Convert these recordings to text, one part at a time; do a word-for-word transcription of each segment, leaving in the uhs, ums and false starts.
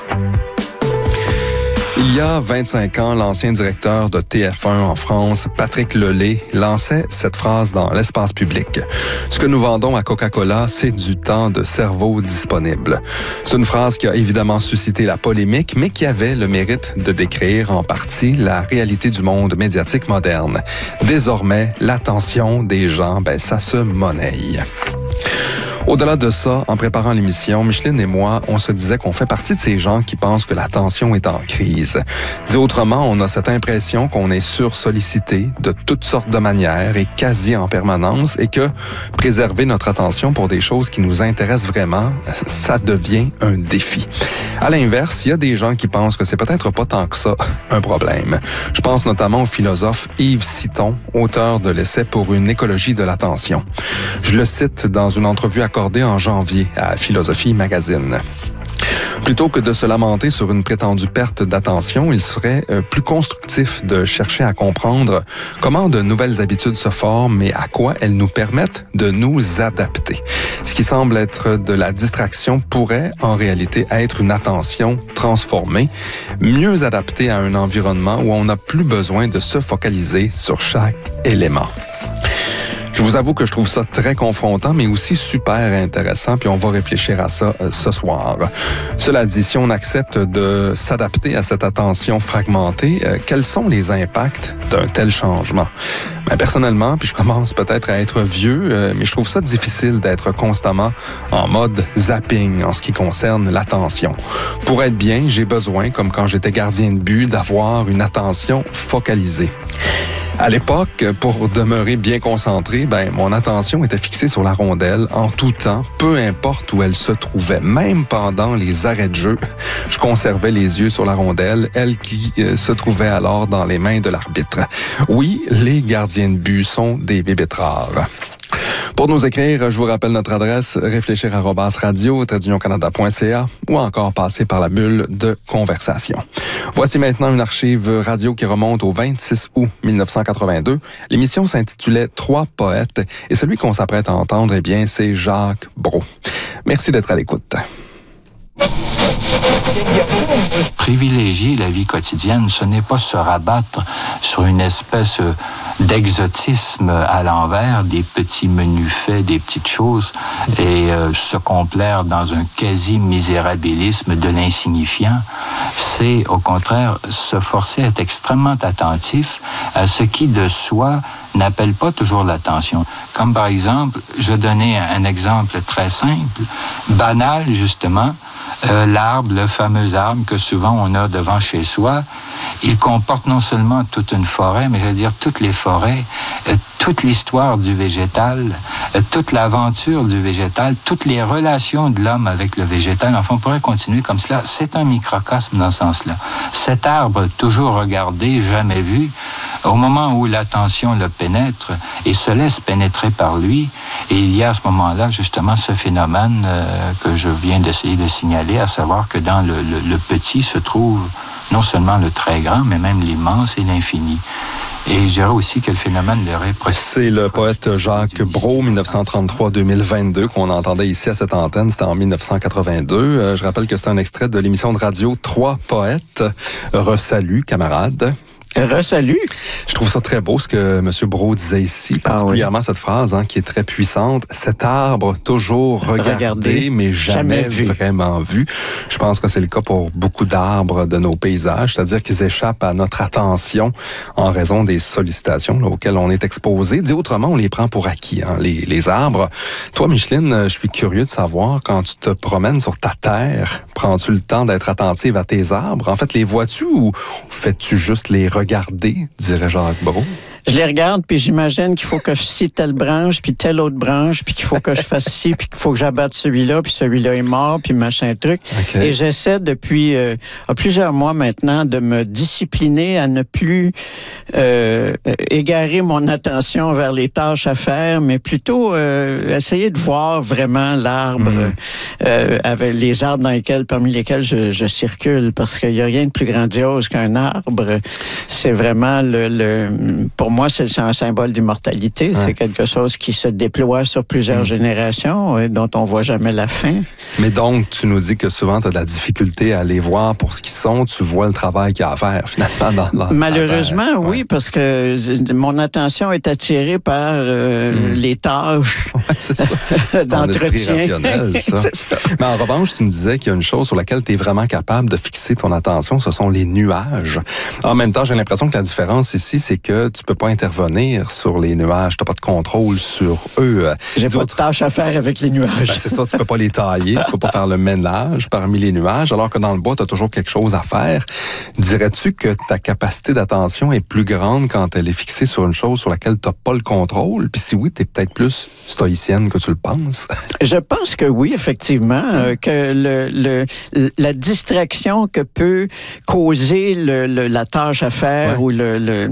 Il y a vingt-cinq ans, l'ancien directeur de T F un en France, Patrick Lelay, lançait cette phrase dans l'espace public. Ce que nous vendons à Coca-Cola, c'est du temps de cerveau disponible. C'est une phrase qui a évidemment suscité la polémique, mais qui avait le mérite de décrire en partie la réalité du monde médiatique moderne. Désormais, l'attention des gens, ben, ça se monnaie. Au-delà de ça, en préparant l'émission, Micheline et moi, on se disait qu'on fait partie de ces gens qui pensent que l'attention est en crise. Dit autrement, on a cette impression qu'on est sursollicité de toutes sortes de manières et quasi en permanence et que préserver notre attention pour des choses qui nous intéressent vraiment, ça devient un défi. À l'inverse, il y a des gens qui pensent que c'est peut-être pas tant que ça un problème. Je pense notamment au philosophe Yves Citon, auteur de l'essai Pour une écologie de l'attention. Je le cite dans une entrevue accordée en janvier à Philosophie Magazine. Plutôt que de se lamenter sur une prétendue perte d'attention, il serait euh, plus constructif de chercher à comprendre comment de nouvelles habitudes se forment et à quoi elles nous permettent de nous adapter. Ce qui semble être de la distraction pourrait en réalité être une attention transformée, mieux adaptée à un environnement où on n'a plus besoin de se focaliser sur chaque élément. Je vous avoue que je trouve ça très confrontant, mais aussi super intéressant, puis on va réfléchir à ça euh, ce soir. Cela dit, si on accepte de s'adapter à cette attention fragmentée, euh, quels sont les impacts d'un tel changement? Ben, personnellement, puis je commence peut-être à être vieux, euh, mais je trouve ça difficile d'être constamment en mode zapping en ce qui concerne l'attention. Pour être bien, j'ai besoin, comme quand j'étais gardien de but, d'avoir une attention focalisée. À l'époque, pour demeurer bien concentré, ben mon attention était fixée sur la rondelle en tout temps, peu importe où elle se trouvait. Même pendant les arrêts de jeu, je conservais les yeux sur la rondelle, elle qui euh, se trouvait alors dans les mains de l'arbitre. Oui, les gardiens de but sont des bébites rares. Pour nous écrire, je vous rappelle notre adresse réfléchir arobase radio tiret canada point c a ou encore passer par la bulle de conversation. Voici maintenant une archive radio qui remonte au vingt-six août mille neuf cent quatre-vingt-deux. L'émission s'intitulait Trois poètes et celui qu'on s'apprête à entendre, eh bien, c'est Jacques Brault. Merci d'être à l'écoute. Privilégier la vie quotidienne, ce n'est pas se rabattre sur une espèce d'exotisme à l'envers, des petits menus faits, des petites choses, et euh, se complaire dans un quasi-misérabilisme de l'insignifiant. C'est, au contraire, se forcer à être extrêmement attentif à ce qui, de soi, n'appelle pas toujours l'attention. Comme par exemple, je vais donner un exemple très simple, banal justement, euh, l'arbre, le fameux arbre que souvent on a devant chez soi, il comporte non seulement toute une forêt, mais je veux dire toutes les forêts, euh, toute l'histoire du végétal, euh, toute l'aventure du végétal, toutes les relations de l'homme avec le végétal. Enfin, on pourrait continuer comme cela. C'est un microcosme dans ce sens-là. Cet arbre, toujours regardé, jamais vu, au moment où l'attention le pénètre et se laisse pénétrer par lui, et il y a à ce moment-là justement ce phénomène euh, que je viens d'essayer de signaler, à savoir que dans le, le, le petit se trouve non seulement le très grand, mais même l'immense et l'infini. Et je dirais aussi que le phénomène de réprocité... C'est le poète Jacques Brault, dix-neuf cent trente-trois à deux mille vingt-deux, qu'on entendait ici à cette antenne. C'était en dix-neuf cent quatre-vingt-deux. Euh, je rappelle que c'est un extrait de l'émission de radio Trois poètes. Resalut, camarades. Resalut. Je trouve ça très beau ce que M. Brault disait ici, particulièrement ah oui. cette phrase hein, qui est très puissante. Cet arbre toujours regardé, regardé mais jamais, jamais vu. vraiment vu. Je pense que c'est le cas pour beaucoup d'arbres de nos paysages, c'est-à-dire qu'ils échappent à notre attention en raison des sollicitations là, auxquelles on est exposé. Dit autrement, on les prend pour acquis, hein, les, les arbres. Toi, Micheline, je suis curieux de savoir, quand tu te promènes sur ta terre, prends-tu le temps d'être attentive à tes arbres? En fait, les vois-tu ou fais-tu juste les regarder, dirait Jacques Brault? Je les regarde, puis j'imagine qu'il faut que je scie telle branche, puis telle autre branche, puis qu'il faut que je fasse ci, puis qu'il faut que j'abatte celui-là, puis celui-là est mort, puis machin truc. Okay. Et j'essaie depuis euh, plusieurs mois maintenant de me discipliner à ne plus euh, égarer mon attention vers les tâches à faire, mais plutôt euh, essayer de voir vraiment l'arbre, mmh. euh, avec les arbres dans lesquels, parmi lesquels je, je circule, parce qu'il n'y a rien de plus grandiose qu'un arbre. C'est vraiment le, le pour pour moi, c'est, c'est un symbole d'immortalité. Ouais. C'est quelque chose qui se déploie sur plusieurs mmh. générations et dont on voit jamais la fin. Mais donc, tu nous dis que souvent, tu as de la difficulté à les voir pour ce qu'ils sont. Tu vois le travail qu'il y a à faire, finalement, dans, dans Malheureusement, ouais. oui, parce que mon attention est attirée par euh, mmh. les tâches ouais, c'est ça. C'est d'entretien. Rationnel, ça. C'est ça. Mais en revanche, tu me disais qu'il y a une chose sur laquelle tu es vraiment capable de fixer ton attention, ce sont les nuages. En même temps, j'ai l'impression que la différence ici, c'est que tu peux pas intervenir sur les nuages. Tu n'as pas de contrôle sur eux. J'ai pas de tâche à faire avec les nuages. Ben, c'est ça, tu peux pas les tailler, tu peux pas faire le ménage parmi les nuages, alors que dans le bois, tu as toujours quelque chose à faire. Dirais-tu que ta capacité d'attention est plus grande quand elle est fixée sur une chose sur laquelle tu n'as pas le contrôle? Puis si oui, tu es peut-être plus stoïcienne que tu le penses. Je pense que oui, effectivement, euh, que le, le, la distraction que peut causer le, le, la tâche à faire ouais. ou le, le,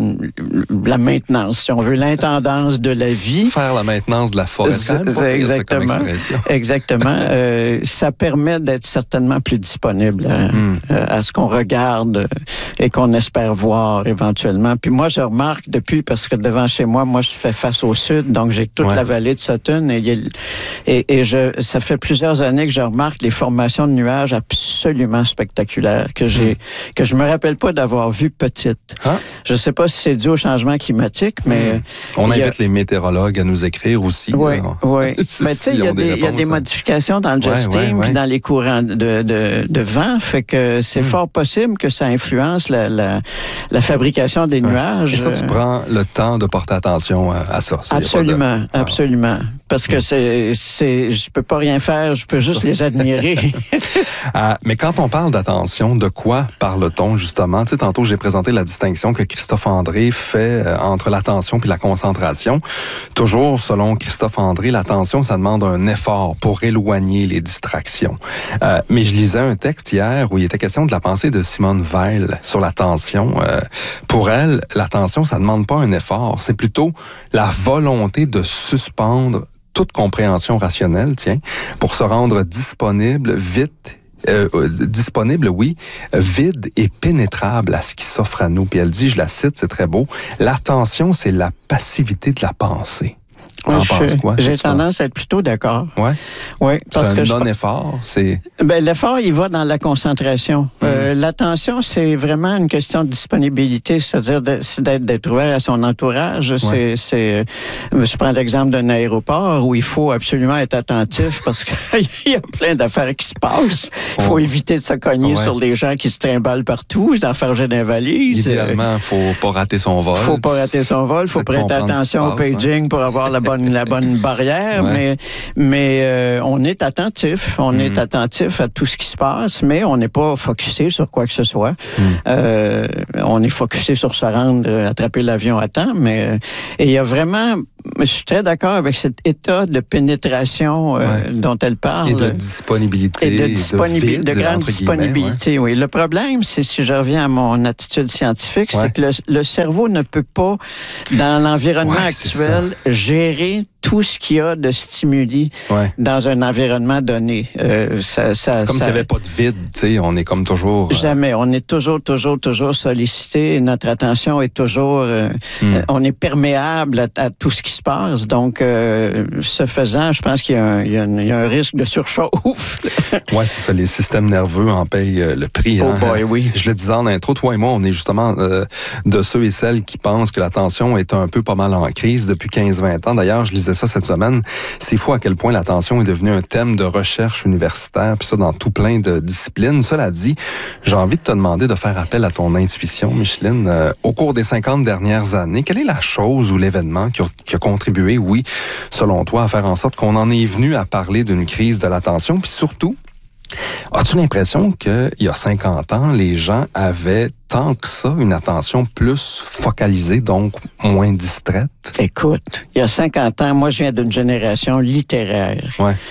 la maintenance, si on veut, l'intendance de la vie. Faire la maintenance de la forêt. C'est, c'est exactement. Exactement. euh, ça permet d'être certainement plus disponible à, mm. à ce qu'on regarde et qu'on espère voir éventuellement. Puis moi, je remarque depuis, parce que devant chez moi, moi, je fais face au sud, donc j'ai toute ouais. la vallée de Sutton et, et, et je, ça fait plusieurs années que je remarque les formations de nuages absolument spectaculaires que j'ai, mm. que je me rappelle pas d'avoir vues petites. Hein? Je sais pas si c'est dû au changement climatique, mais... Mm. On invite a... les météorologues à nous écrire aussi. Oui, oui. Mais tu sais, il y a des, il y a des modifications dans le jet stream ouais, ouais, ouais. puis dans les courants de, de, de vent, fait que c'est mm. fort possible que ça influence la, la, la fabrication des ouais. nuages. Et ça, tu prends le temps de porter attention à ça. Absolument, de... ah. absolument. Parce que mm. c'est, c'est, je peux pas rien faire, je peux c'est juste ça. les admirer. euh, mais quand on parle d'attention, de quoi parle-t-on justement? Tu sais, tantôt, j'ai présenté la distinction que Christophe André fait euh, entre l'attention puis la concentration. Toujours, selon Christophe André, l'attention, ça demande un effort pour éloigner les distractions. Euh, mais je lisais un texte hier où il était question de la pensée de Simone Weil sur l'attention. Euh, pour elle, l'attention, ça demande pas un effort, c'est plutôt la volonté de suspendre toute compréhension rationnelle, tiens, pour se rendre disponible vite. Euh, disponible, oui, vide et pénétrable à ce qui s'offre à nous. Puis elle dit, je la cite, c'est très beau, l'attention, c'est la passivité de la pensée. Ouais, je, quoi, j'ai tendance à être plutôt d'accord. Ouais. Oui, parce c'est que un non-effort, c'est. Ben l'effort, il va dans la concentration. Mmh. Euh, l'attention, c'est vraiment une question de disponibilité, c'est-à-dire de, c'est d'être, d'être ouvert à son entourage. Ouais. C'est, c'est. Je prends l'exemple d'un aéroport où il faut absolument être attentif parce qu'il y a plein d'affaires qui se passent. Il faut oh. éviter de se cogner ouais. sur les gens qui se trimballent partout, d'enfarger dans les valises. Idéalement, il faut pas rater son vol. Faut pas rater son vol. Faut prêter attention au paging hein. pour avoir la bonne la bonne barrière, ouais. mais mais euh, on est attentif, on mmh. est attentif à tout ce qui se passe, mais on n'est pas focusé sur quoi que ce soit. Mmh. Euh, on est focusé sur se rendre, attraper l'avion à temps, mais et il y a vraiment, je suis très d'accord avec cet état de pénétration euh, ouais. dont elle parle. Et de disponibilité. Et de, disponibi- de, vide, de grande disponibilité, ouais. oui. Le problème, c'est, si je reviens à mon attitude scientifique, ouais. c'est que le, le cerveau ne peut pas, dans l'environnement ouais, actuel, gérer tout ce qu'il y a de stimuli ouais. dans un environnement donné. Euh, ça, ça, c'est comme ça... s'il n'y avait pas de vide, tu sais, on est comme toujours... Euh... Jamais, on est toujours, toujours, toujours sollicité, notre attention est toujours... Euh, mm. euh, on est perméable à, à tout ce qui se passe, donc euh, ce faisant, je pense qu'il y a un, il y a un, il y a un risque de surchauffe. Oui, c'est ça, les systèmes nerveux en payent euh, le prix. Oh hein? boy, oui. Je le disais en intro, toi et moi, on est justement euh, de ceux et celles qui pensent que l'attention est un peu pas mal en crise depuis quinze vingt ans. D'ailleurs, je lisais ça cette semaine. C'est fou à quel point l'attention est devenue un thème de recherche universitaire, puis ça dans tout plein de disciplines. Cela dit, j'ai envie de te demander de faire appel à ton intuition, Micheline. Euh, au cours des cinquante dernières années, quelle est la chose ou l'événement qui a, qui a contribué, oui, selon toi, à faire en sorte qu'on en est venu à parler d'une crise de l'attention? Puis surtout, as-tu l'impression qu'il y a cinquante ans, les gens avaient tant que ça une attention plus focalisée, donc moins distraite? Écoute, il y a cinquante ans, moi, je viens d'une génération littéraire. Ouais.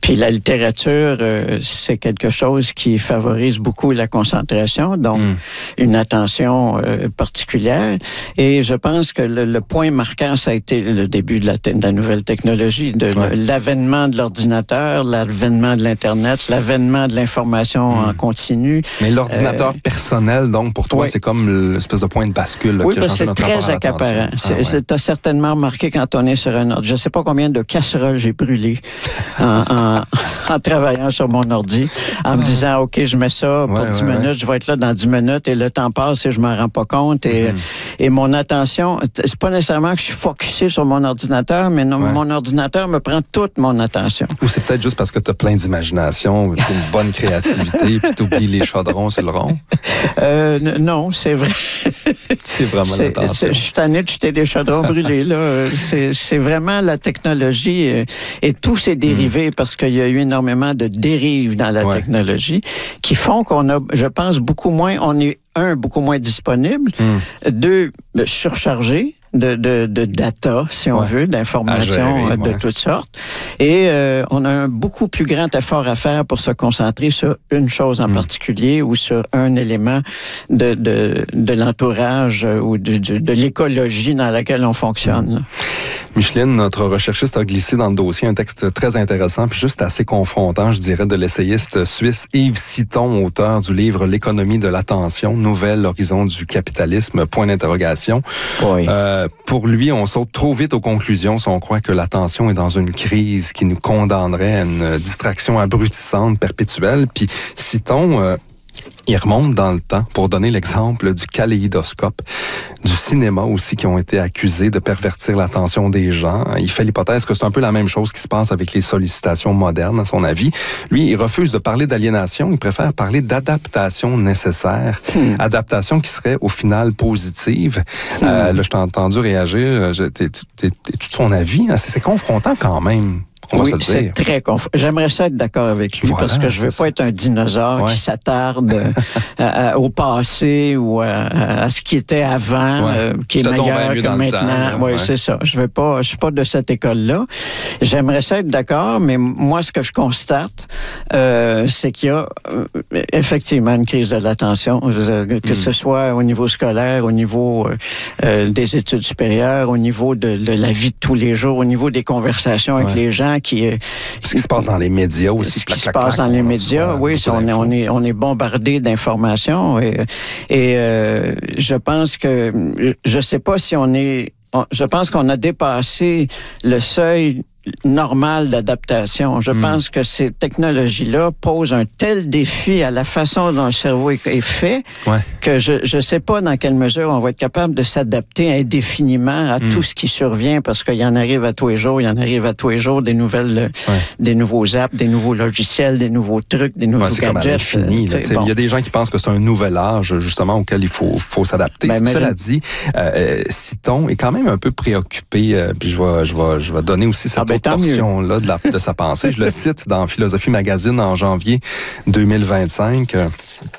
Puis la littérature, euh, c'est quelque chose qui favorise beaucoup la concentration, donc mm. une attention euh, particulière. Et je pense que le, le point marquant, ça a été le début de la, te- de la nouvelle technologie, de ouais. l'avènement de l'ordinateur, l'avènement de l'Internet, l'avènement de l'information mm. en continu. Mais l'ordinateur euh, personnel, donc, pour toi, oui. c'est comme l'espèce de point de bascule là, oui, qui a changé notre rapport à l'attention. Oui, c'est très accaparant. Ah, ouais. C'est, t'as certainement remarqué quand on est sur un ordre. Je ne sais pas combien de casseroles j'ai brûlées en, en, en travaillant sur mon ordi, en me disant, OK, je mets ça pour ouais, dix ouais, minutes, ouais. je vais être là dans dix minutes, et le temps passe et je ne m'en rends pas compte. Et, mm-hmm. et mon attention, c'est pas nécessairement que je suis focusé sur mon ordinateur, mais non, ouais. mon ordinateur me prend toute mon attention. Ou c'est peut-être juste parce que tu as plein d'imagination, tu as une bonne créativité, puis tu oublies les chaudrons sur le rond. Euh, non, c'est vrai. C'est vraiment l'intention. Je suis tanné de jeter des chaudrons brûlés. Là. C'est, c'est vraiment la technologie euh, et tous ses dérivés, mm. parce qu'il y a eu énormément de dérives dans la ouais. technologie qui font qu'on a, je pense, beaucoup moins, on est, un, beaucoup moins disponible, mm. deux, surchargé. De, de, de data, si on ouais. veut, d'informations gérer, de ouais. toutes sortes. Et euh, on a un beaucoup plus grand effort à faire pour se concentrer sur une chose en mm. particulier ou sur un élément de, de, de l'entourage ou de, de, de l'écologie dans laquelle on fonctionne. Mm. Micheline, notre recherchiste, a glissé dans le dossier un texte très intéressant, puis juste assez confrontant, je dirais, de l'essayiste suisse Yves Citon, auteur du livre « L'économie de l'attention, nouvel horizon du capitalisme, point d'interrogation oui. ». Euh, pour lui, on saute trop vite aux conclusions si on croit que l'attention est dans une crise qui nous condamnerait à une distraction abrutissante, perpétuelle. Puis Citon... Euh, Il remonte dans le temps pour donner l'exemple du kaléidoscope, du cinéma aussi, qui ont été accusés de pervertir l'attention des gens. Il fait l'hypothèse que c'est un peu la même chose qui se passe avec les sollicitations modernes, à son avis. Lui, il refuse de parler d'aliénation, il préfère parler d'adaptation nécessaire, hmm. adaptation qui serait au final positive. Hmm. Euh, là, je t'ai entendu réagir, je, t'es, t'es, t'es tout son avis, c'est, c'est confrontant quand même. Oui, c'est très confort. J'aimerais ça être d'accord avec lui voilà, parce que je veux pas être un dinosaure ouais. qui s'attarde à, à, au passé ou à, à ce qui était avant, ouais. euh, qui est meilleur que maintenant. Oui, ouais. c'est ça. Je veux pas, je suis pas de cette école-là. J'aimerais ça être d'accord, mais moi, ce que je constate, euh, c'est qu'il y a euh, effectivement une crise de l'attention, que mm. ce soit au niveau scolaire, au niveau euh, des études supérieures, au niveau de, de la vie de tous les jours, au niveau des conversations ouais. avec les gens. Qui, ce qui se passe dans les médias aussi. Ce qui se passe dans les médias, oui, on est, on est, on est bombardé d'informations et, et euh, je pense que, je sais pas si on est, je pense qu'on a dépassé le seuil normal d'adaptation. Je mm. pense que ces technologies-là posent un tel défi à la façon dont le cerveau est, est fait ouais. que je ne sais pas dans quelle mesure on va être capable de s'adapter indéfiniment à mm. tout ce qui survient parce qu'il y en arrive à tous les jours, il y en arrive à tous les jours des nouvelles, ouais. des nouveaux apps, des nouveaux logiciels, des nouveaux trucs, des nouveaux ouais, c'est gadgets. Comme à l'infini, là, bon. Il y a des gens qui pensent que c'est un nouvel âge justement auquel il faut, faut s'adapter. Ben, Cela je... dit, euh, Citon est quand même un peu préoccupé, euh, puis je vais, je vais, je vais donner aussi cette ah, ben, portion-là de, la, de sa pensée. Je le cite dans Philosophie Magazine en janvier deux mille vingt-cinq. Euh,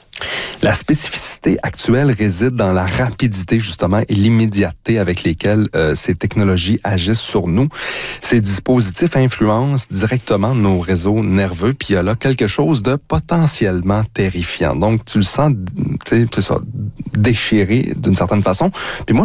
La spécificité actuelle réside dans la rapidité, justement, et l'immédiateté avec lesquelles euh, ces technologies agissent sur nous. Ces dispositifs influencent directement nos réseaux nerveux, puis il y a là quelque chose de potentiellement terrifiant. Donc, tu le sens, tu sais, c'est ça, déchiré d'une certaine façon. Puis moi,